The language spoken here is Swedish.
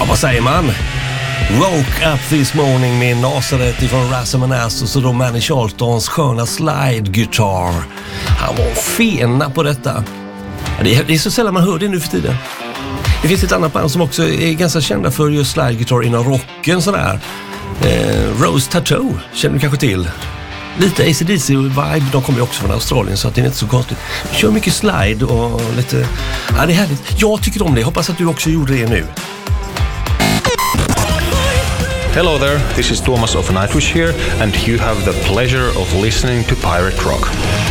Vad säger man? Woke Up This Morning med Nazareth ifrån Razamanaz och så då Manny Charltons sköna slide guitar. Han var fena på detta. Det är så sällan man hör det nu för tiden. Det finns ett annat band som också är ganska kända för just slide guitar inom rocken sådär. Rose Tattoo känner du kanske till. Lite AC/DC-vibe, de kommer ju också från Australien så att det är inte så konstigt. Kör mycket slide och lite... Ja, det är härligt. Jag tycker om det. Hoppas att du också gjorde det nu. Hello there, this is Thomas of Nightwish here and you have the pleasure of listening to Pirate Rock.